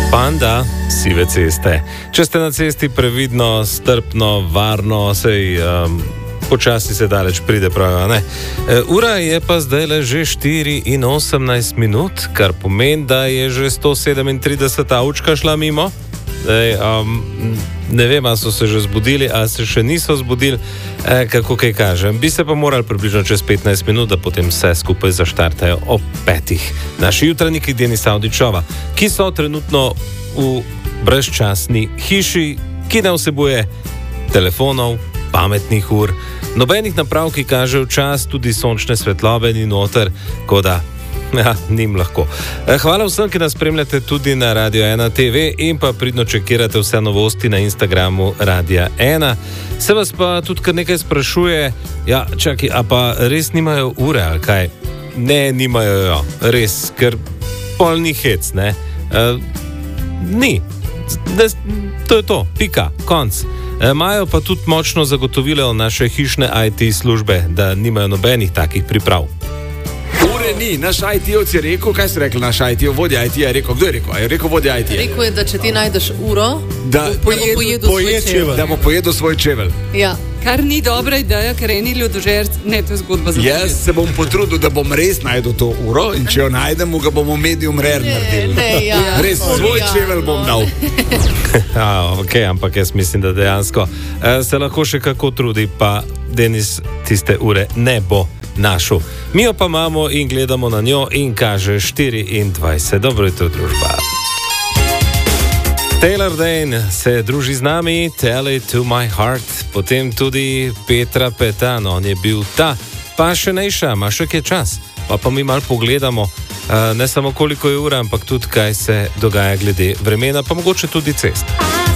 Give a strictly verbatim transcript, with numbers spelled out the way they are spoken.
Panda, sive ceste. Če ste na cesti, previdno, strpno, varno, sej um, počasi se daleč pride, pravijo, ne? E, ura je pa zdaj le že štiri in osemnajst minut, kar pomeni, da je že sto sedemintrideset avčka šla mimo. Zdaj, um, ne vem, ali so se že zbudili, ali se še niso zbudili, e, kako kaj kažem. Bi se pa morali približno čez petnajst minut, da potem vse skupaj zaštartajo ob petih. Naši jutranjiki Denis Avdićova, ki so trenutno v brezčasni hiši, ki ne vsebuje telefonov, pametnih ur, nobenih naprav, ki kažejo čas, tudi sončne svetlobe ni noter, kot da ja, njim lahko. Hvala vsem, ki nas spremljate tudi na Radio ena te ve in pa pridno čekirate vse novosti na Instagramu Radia ena. Se vas pa tudi kar nekaj sprašuje, ja, čakaj, a pa res nimajo ure ali kaj? Ne, nimajo jo, res, ker pol ni hec, ne? Uh, ni. Des, to je to, pika, konc. Imajo pa tudi močno zagotovilo naše hišne I T službe, da nimajo nobenih takih priprav. Ure ni, naš I T-ovc je rekel, kaj si rekel naš I T-ov, vodja I T-ja je rekel, kdo je rekel? Je rekel vodja I T-ja? Rekel je, da če ti najdeš uro, da, bo pojedel, pojedel svoj čevelj. Da bo pojedel svoj čevelj. Ja. Kar ni dobra ideja, ker eni ljudožerci, ne, to je zgodba za Jaz se bom potrudil, da bom res najdel to uro in če jo najdemo, ga bomo medium rare naredili. Ne, ja. Res, svoj čevelj bom dal. Ja, ok, ampak jaz mislim, da dejansko eh, se lahko še kako trudi, pa Denis tiste ure ne bo našel. Mi jo pa imamo in gledamo na njo in kaže štiriindvajset. Dobro jutro, družba. Taylor Dane se druži z nami, Tell It To My Heart, potem tudi Petra Petan, on je bil ta, pa še Nejša, ima še kaj čas, pa pa mi malo pogledamo, uh, ne samo koliko je ura, ampak tudi kaj se dogaja glede vremena, pa mogoče tudi cest.